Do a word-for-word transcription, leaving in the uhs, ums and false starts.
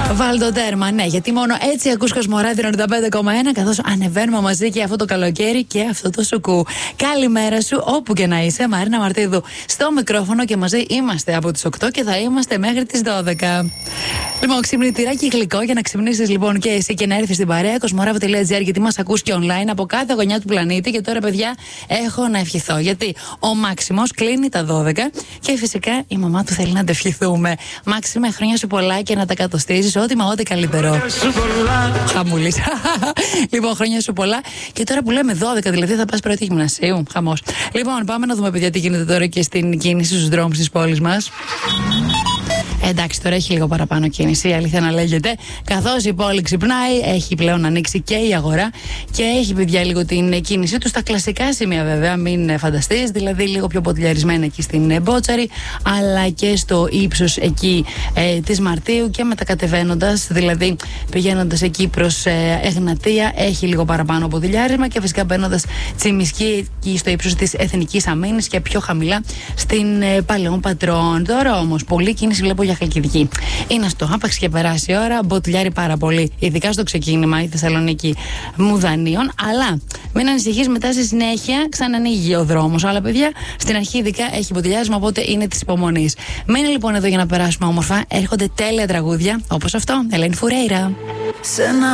Βάλτο τέρμα, ναι, γιατί μόνο έτσι ακούς Κοσμοράδιο ενενήντα πέντε κόμμα ένα, καθώς ανεβαίνουμε μαζί και αυτό το καλοκαίρι και αυτό το σουκού. Καλημέρα σου, όπου και να είσαι. Μαρίνα Μαρτίδου στο μικρόφωνο και μαζί είμαστε από τις οκτώ και θα είμαστε μέχρι τις δώδεκα. Λοιπόν, ξυπνητηράκι γλυκό για να ξυπνήσεις λοιπόν και εσύ και να έρθεις στην παρέα. Κοσμοράδιο τελεία τζι άρ, γιατί μας ακούς και online από κάθε γωνιά του πλανήτη. Και τώρα, παιδιά, έχω να ευχηθώ. Γιατί ο Μάξιμος κλείνει τα δώδεκα και φυσικά η μαμά του θέλει να τα ευχηθούμε. Μάξιμε, χρόνια σου πολλά και να τα κατοστίζεις ό,τι μα ό,τι καλύτερο. Χαμούλης. Λοιπόν, χρόνια σου πολλά. Και τώρα που λέμε δώδεκα, δηλαδή θα πας πρώτη γυμνασίου. Χαμός. Λοιπόν, πάμε να δούμε, παιδιά, τι γίνεται τώρα και στην κίνηση στους δρόμους της πόλης μας. Εντάξει, τώρα έχει λίγο παραπάνω κίνηση, η αλήθεια να λέγεται. Καθώς η πόλη ξυπνάει, έχει πλέον ανοίξει και η αγορά και έχει, παιδιά, λίγο την κίνησή του στα κλασικά σημεία, βέβαια. Μην φανταστείς, δηλαδή λίγο πιο ποτηλιαρισμένα εκεί στην Μπότσαρη, αλλά και στο ύψος εκεί ε, της Μαρτίου και μετακατεβαίνοντας, δηλαδή πηγαίνοντας εκεί προς ε, Εγνατία, έχει λίγο παραπάνω ποτηλιάρισμα και φυσικά μπαίνοντας Τσιμισκή εκεί στο ύψος της Εθνικής Αμήνης και πιο χαμηλά στην ε, Παλαιών Πατρών. Τώρα όμως, πολλή κίνηση βλέπω για Χαλκιδική. Είναι αυτό, άπαξ και περάσει η ώρα, μποτιλιάρει πάρα πολύ, ειδικά στο ξεκίνημα η Θεσσαλονίκη Μουδανίων. Αλλά μην ανησυχείς, μετά στη συνέχεια ξανανοίγει ο δρόμος. Αλλά, παιδιά, στην αρχή ειδικά έχει μποτιλιάρισμα, οπότε είναι της υπομονής. Μείνε λοιπόν εδώ για να περάσουμε όμορφα. Έρχονται τέλεια τραγούδια όπως αυτό, Ελένη Φουρέιρα.